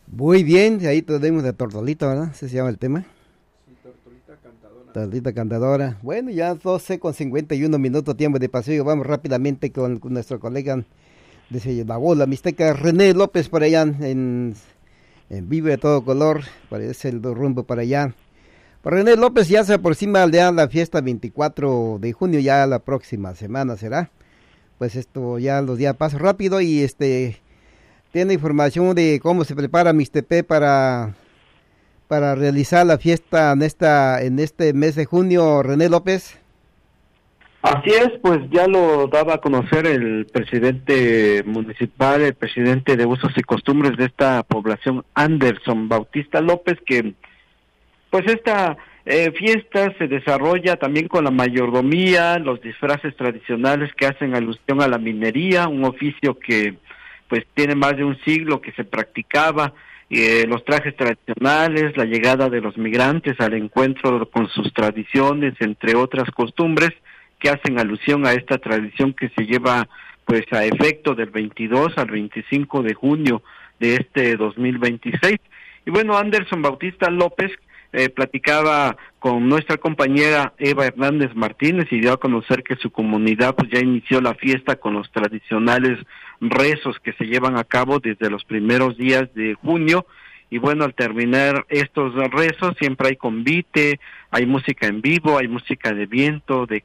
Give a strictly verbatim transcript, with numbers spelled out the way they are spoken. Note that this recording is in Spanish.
Muy bien, ahí tenemos de Tortolita, ¿verdad? Ese se llama el tema. Sí, Tortolita Cantadora. Tortolita Cantadora. Bueno, ya doce con cincuenta y uno minutos tiempo de paseo. Vamos rápidamente con, con nuestro colega de la bola mixteca, René López, por allá en, en Vive de Todo Color. Parece el rumbo para allá. Por René López ya se aproxima ya la fiesta veinticuatro de junio, ya la próxima semana será. Pues esto ya los días pasan rápido y este... ¿Tiene información de cómo se prepara Mixtepec para, para realizar la fiesta en esta en este mes de junio, René López? Así es, pues ya lo daba a conocer el presidente municipal, el presidente de usos y costumbres de esta población, Anderson Bautista López, que pues esta eh, fiesta se desarrolla también con la mayordomía, los disfraces tradicionales que hacen alusión a la minería, un oficio que pues tiene más de un siglo que se practicaba, eh, los trajes tradicionales, la llegada de los migrantes al encuentro con sus tradiciones, entre otras costumbres que hacen alusión a esta tradición que se lleva pues a efecto del veintidós al veinticinco de junio de este dos mil veintiséis. Y bueno, Anderson Bautista López eh, platicaba con nuestra compañera Eva Hernández Martínez y dio a conocer que su comunidad pues ya inició la fiesta con los tradicionales rezos que se llevan a cabo desde los primeros días de junio. Y bueno, al terminar estos rezos siempre hay convite, hay música en vivo, hay música de viento, de